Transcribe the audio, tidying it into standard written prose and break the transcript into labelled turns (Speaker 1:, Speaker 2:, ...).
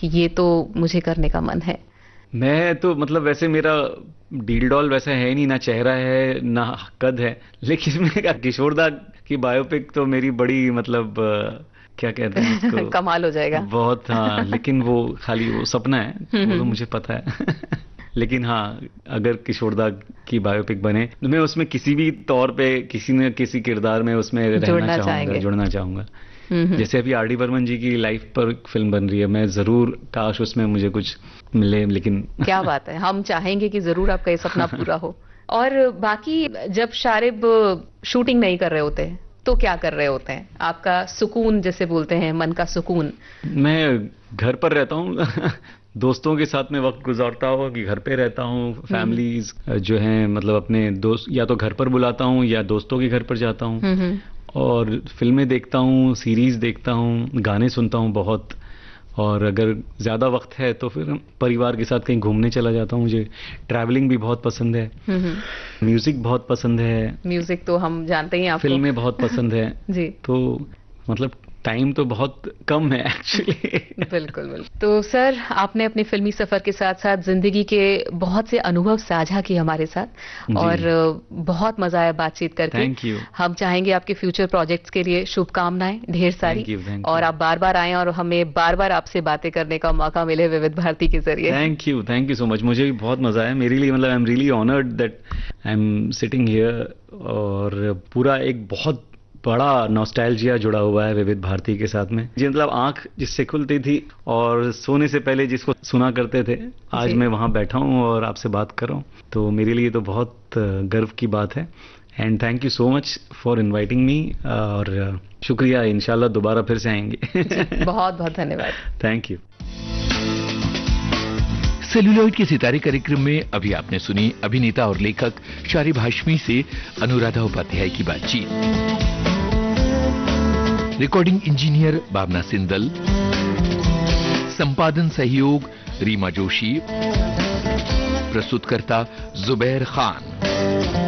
Speaker 1: कि ये तो मुझे करने का मन है?
Speaker 2: मैं तो मतलब वैसे मेरा डील डॉल वैसा है नहीं, ना चेहरा है ना कद है, लेकिन मैं किशोर दा की बायोपिक तो मेरी बड़ी मतलब क्या कहते हैं उसको,
Speaker 1: कमाल हो जाएगा।
Speaker 2: बहुत। हाँ, लेकिन वो खाली वो सपना है, वो तो मुझे पता है। लेकिन हाँ, अगर किशोर दा की बायोपिक बने तो मैं उसमें किसी भी तौर पे किसी न किसी किरदार में उसमें रहना
Speaker 1: जुड़ना
Speaker 2: चाहूंगा,
Speaker 1: चाहेंगे।
Speaker 2: जुड़ना चाहूंगा।
Speaker 1: हम्म।
Speaker 2: जैसे अभी आर डी बर्मन जी की लाइफ पर फिल्म बन रही है, मैं जरूर काश उसमें मुझे कुछ मिले, लेकिन
Speaker 1: क्या बात है, हम चाहेंगे कि जरूर आपका ये सपना पूरा हो। और बाकी जब शारिब शूटिंग नहीं कर रहे होते तो क्या कर रहे होते हैं? आपका सुकून जैसे बोलते हैं, मन का सुकून।
Speaker 2: मैं घर पर रहता हूँ। दोस्तों के साथ में वक्त गुजारता हूँ कि घर पे रहता हूँ। फैमिलीज जो हैं मतलब अपने दोस्त या तो घर पर बुलाता हूँ या दोस्तों के घर पर जाता हूँ,
Speaker 1: हम्म।
Speaker 2: और फिल्में देखता हूँ, सीरीज देखता हूँ, गाने सुनता हूँ बहुत। और अगर ज़्यादा वक्त है तो फिर परिवार के साथ कहीं घूमने चला जाता हूँ। मुझे ट्रैवलिंग भी बहुत पसंद है,
Speaker 1: हम्म।
Speaker 2: म्यूज़िक बहुत पसंद है,
Speaker 1: म्यूजिक तो हम जानते ही हैं आपको।
Speaker 2: फिल्में बहुत पसंद है।
Speaker 1: जी।
Speaker 2: तो मतलब टाइम तो बहुत कम है एक्चुअली।
Speaker 1: बिल्कुल बिल्कुल। तो सर, आपने अपने फिल्मी सफर के साथ साथ जिंदगी के बहुत से अनुभव साझा किए हमारे साथ,
Speaker 2: जी,
Speaker 1: और बहुत मजा आया बातचीत करके।
Speaker 2: Thank you.
Speaker 1: हम चाहेंगे आपके फ्यूचर प्रोजेक्ट्स के लिए शुभकामनाएं ढेर सारी,
Speaker 2: थैंक यू, थैंक
Speaker 1: और
Speaker 2: यू।
Speaker 1: आप बार बार आएं और हमें बार बार आपसे बातें करने का मौका मिले विविध भारती के जरिए।
Speaker 2: Thank you so much. मुझे भी बहुत मजा आया, मेरे लिए मतलब I am really honoured that I am sitting here. और पूरा एक बहुत बड़ा नॉस्टैल्जिया जुड़ा हुआ है विविध भारती के साथ में जी। मतलब आंख जिससे खुलती थी और सोने से पहले जिसको सुना करते थे, आज
Speaker 1: जी।
Speaker 2: मैं वहां बैठा हूं और आपसे बात कर रहा हूं, तो मेरे लिए तो बहुत गर्व की बात है। And thank you so much for inviting me. और शुक्रिया, इंशाल्लाह दोबारा फिर से
Speaker 1: जी,
Speaker 2: आएंगे।
Speaker 1: बहुत बहुत धन्यवाद।
Speaker 2: Thank you.
Speaker 3: सेल्यूलॉइड के सितारे कार्यक्रम में अभी आपने सुनी अभिनेता और लेखक शारिब हाशमी से अनुराधा उपाध्याय की बातचीत। रिकॉर्डिंग इंजीनियर भावना सिंदल, संपादन सहयोग रीमा जोशी, प्रस्तुतकर्ता जुबैर खान।